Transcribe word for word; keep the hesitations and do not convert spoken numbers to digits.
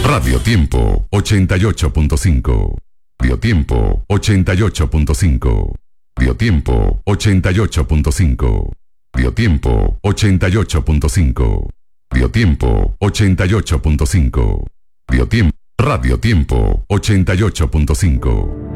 Radio Tiempo ochenta y ocho punto cinco. Radio Tiempo ochenta y ocho punto cinco. Radio Tiempo ochenta y ocho punto cinco. Radio Tiempo ochenta y ocho punto cinco. Radio Tiempo ochenta y ocho punto cinco. Radio Tiempo. Radio Tiempo ochenta y ocho punto cinco.